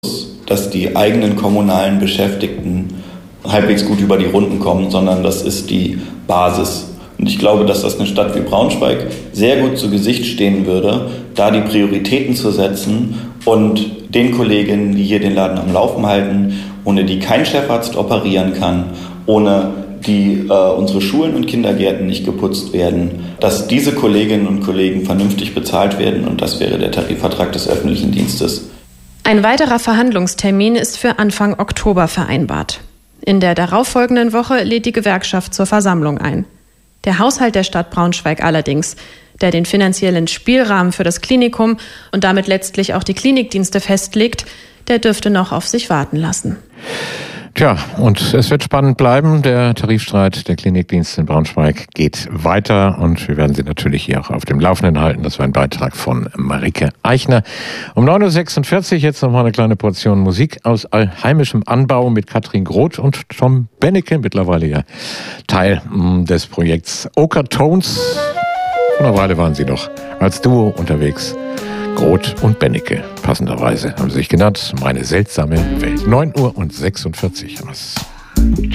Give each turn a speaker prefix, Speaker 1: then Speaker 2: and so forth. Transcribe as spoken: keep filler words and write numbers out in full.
Speaker 1: dass die eigenen kommunalen Beschäftigten halbwegs gut über die Runden kommen, sondern das ist die Basis. Und ich glaube, dass das eine Stadt wie Braunschweig sehr gut zu Gesicht stehen würde, da die Prioritäten zu setzen und den Kolleginnen, die hier den Laden am Laufen halten, ohne die kein Chefarzt operieren kann, ohne die äh, unsere Schulen und Kindergärten nicht geputzt werden, dass diese Kolleginnen und Kollegen vernünftig bezahlt werden, und das wäre der Tarifvertrag des öffentlichen Dienstes.
Speaker 2: Ein weiterer Verhandlungstermin ist für Anfang Oktober vereinbart. In der darauffolgenden Woche lädt die Gewerkschaft zur Versammlung ein. Der Haushalt der Stadt Braunschweig allerdings, der den finanziellen Spielrahmen für das Klinikum und damit letztlich auch die Klinikdienste festlegt, der dürfte noch auf sich warten lassen.
Speaker 3: Tja, und es wird spannend bleiben. Der Tarifstreit der Klinikdienste in Braunschweig geht weiter und wir werden Sie natürlich hier auch auf dem Laufenden halten. Das war ein Beitrag von Marike Eichner. Um neun Uhr sechsundvierzig jetzt nochmal eine kleine Portion Musik aus heimischem Anbau mit Katrin Groth und Tom Bennecke, mittlerweile ja Teil mh, des Projekts Oker Tones. Vor einer Weile waren sie noch als Duo unterwegs. Groth und Bennecke, passenderweise haben sie sich genannt. Meine seltsame Welt. neun Uhr sechsundvierzig.